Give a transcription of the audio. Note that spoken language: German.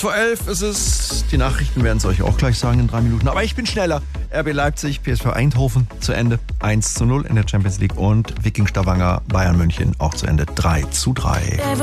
11 ist es. Die Nachrichten werden es euch auch gleich sagen in 3 Minuten. Aber ich bin schneller. RB Leipzig, PSV Eindhoven zu Ende 1:0 in der Champions League und Viking Stavanger Bayern München auch zu Ende 3:3.